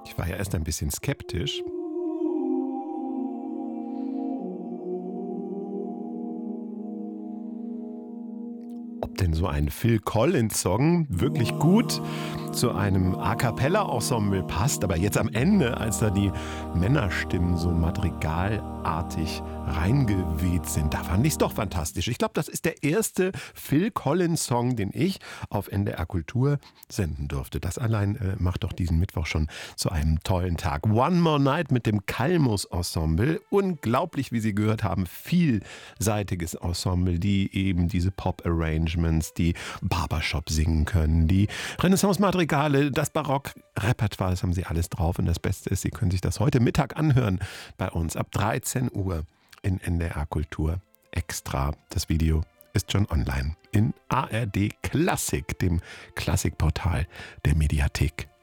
Ich war ja erst ein bisschen skeptisch. Ob denn so ein Phil Collins-Song wirklich gut zu einem A-Cappella-Ensemble passt. Aber jetzt am Ende, als da die Männerstimmen so madrigalartig reingeweht sind, da fand ich es doch fantastisch. Ich glaube, das ist der erste Phil Collins-Song, den ich auf NDR Kultur senden durfte. Das allein macht doch diesen Mittwoch schon zu einem tollen Tag. One More Night mit dem Kalmus-Ensemble. Unglaublich, wie Sie gehört haben, vielseitiges Ensemble, die eben diese Pop-Arrangements, die Barbershop singen können, die Renaissance-Madrigale, das Barock-Repertoire, das haben sie alles drauf. Und das Beste ist, Sie können sich das heute Mittag anhören bei uns ab 13 Uhr in NDR Kultur Extra. Das Video ist schon online in ARD Klassik, dem Klassikportal der Mediathek.